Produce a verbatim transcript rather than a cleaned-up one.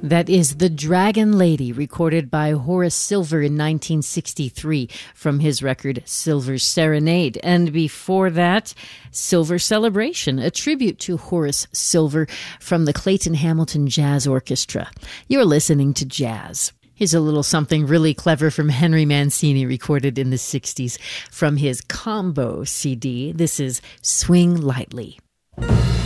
That is The Dragon Lady, recorded by Horace Silver in nineteen sixty-three from his record Silver Serenade. And before that, Silver Celebration, a tribute to Horace Silver from the Clayton Hamilton Jazz Orchestra. You're listening to Jazz. Here's a little something really clever from Henry Mancini, recorded in the sixties from his Combo C D. This is Swing Lightly.